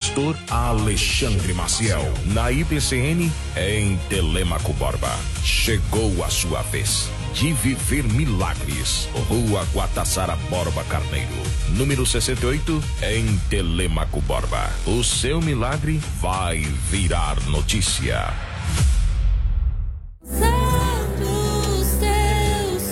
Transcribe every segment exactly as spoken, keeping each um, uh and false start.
pastor Alexandre Maciel, na I P C N, em Telêmaco Borba. Chegou a sua vez de viver milagres. Rua Guatassara Borba Carneiro, número sessenta e oito, em Telêmaco Borba. O seu milagre vai virar notícia. Santos Deus.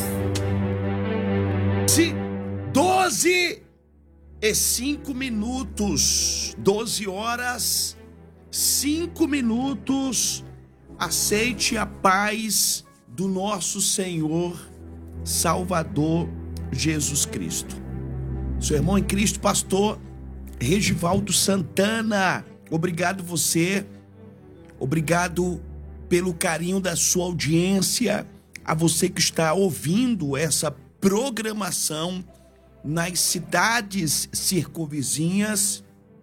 Se doze e cinco minutos, doze horas, cinco minutos. Aceite a paz do nosso Senhor Salvador Jesus Cristo. Seu irmão em Cristo, pastor Regivaldo Santana, obrigado você, obrigado pelo carinho da sua audiência, a você que está ouvindo essa programação nas cidades circunvizinhas,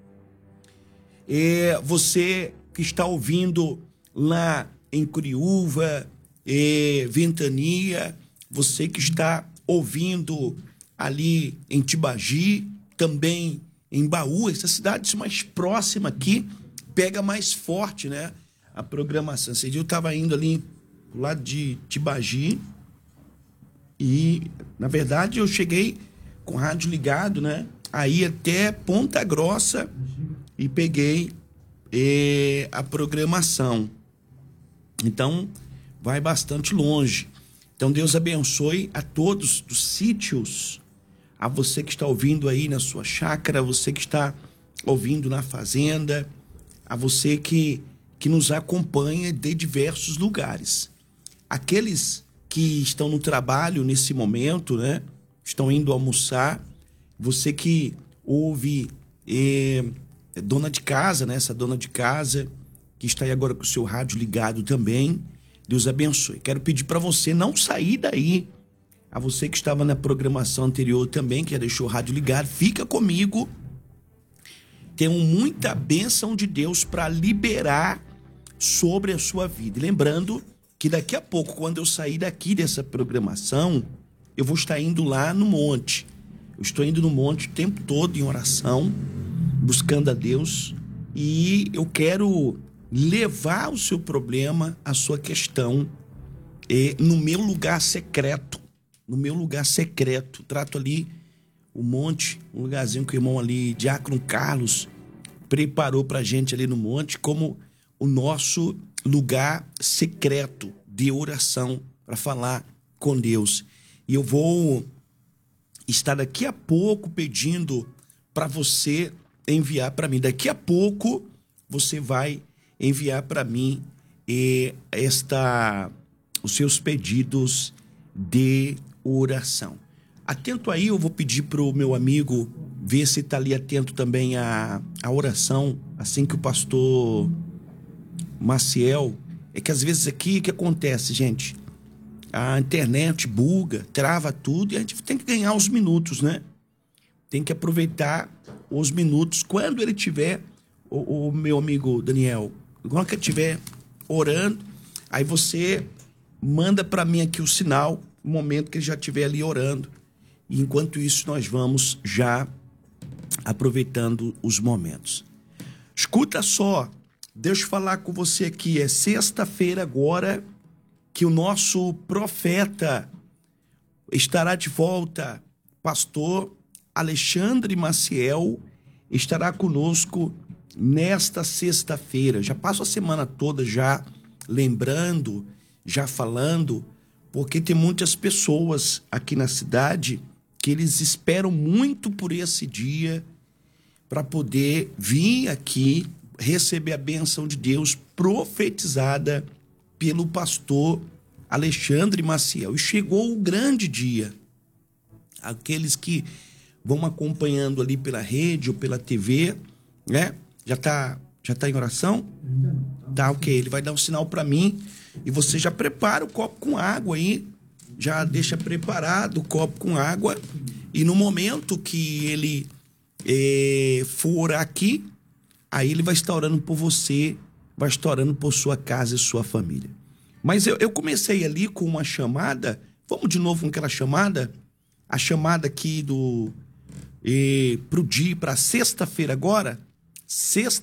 é, você que está ouvindo lá em Curiúva, é, Ventania, você que está ouvindo ali em Tibagi, também em Baú, essas cidades mais próximas aqui, pega mais forte, né? A programação. Esse dia eu estava indo ali do lado de Tibagi e, na verdade, eu cheguei com o rádio ligado, né? Aí até Ponta Grossa e peguei eh, a programação. Então, vai bastante longe. Então, Deus abençoe a todos dos sítios, a você que está ouvindo aí na sua chácara, a você que está ouvindo na fazenda, a você que, que nos acompanha de diversos lugares. Aqueles que estão no trabalho nesse momento, né? Estão indo almoçar, você que ouve eh, dona de casa, né? Essa dona de casa que está aí agora com o seu rádio ligado também, Deus abençoe. Quero pedir para você não sair daí, a você que estava na programação anterior também, que já deixou o rádio ligado, fica comigo. Temos muita bênção de Deus para liberar sobre a sua vida. E lembrando que daqui a pouco, quando eu sair daqui dessa programação, eu vou estar indo lá no monte. Eu estou indo no monte o tempo todo em oração, buscando a Deus. E eu quero levar o seu problema, a sua questão, eh, no meu lugar secreto. No meu lugar secreto. Trato ali o monte, um lugarzinho que o irmão ali, Diácono Carlos, preparou pra gente ali no monte, como o nosso lugar secreto de oração para falar com Deus. E eu vou estar daqui a pouco pedindo para você enviar para mim. Daqui a pouco você vai enviar para mim eh, esta, os seus pedidos de oração. Atento aí, eu vou pedir para o meu amigo ver se está ali atento também a, a oração, assim que o pastor Maciel. É que às vezes aqui, o que acontece, gente? A internet buga, trava tudo e a gente tem que ganhar os minutos, né? Tem que aproveitar os minutos. Quando ele tiver, o, o meu amigo Daniel, quando ele estiver orando, aí você manda para mim aqui o sinal, o momento que ele já estiver ali orando. E enquanto isso, nós vamos já aproveitando os momentos. Escuta só, deixa eu falar com você aqui. É sexta-feira agora que o nosso profeta estará de volta. Pastor Alexandre Maciel estará conosco nesta sexta-feira. Já passo a semana toda já lembrando, já falando, porque tem muitas pessoas aqui na cidade que eles esperam muito por esse dia para poder vir aqui receber a bênção de Deus profetizada pelo pastor Alexandre Maciel. E chegou o grande dia. Aqueles que vão acompanhando ali pela rede ou pela T V, né? Já tá, já tá em oração? Tá, ok. Ele vai dar um sinal para mim e você já prepara o copo com água aí. Já deixa preparado o copo com água e no momento que ele eh, for aqui, aí ele vai estar orando por você, vai estar orando por sua casa e sua família. Mas eu, eu comecei ali com uma chamada, vamos de novo com aquela chamada, a chamada aqui do eh, pro dia, para sexta-feira agora, sexta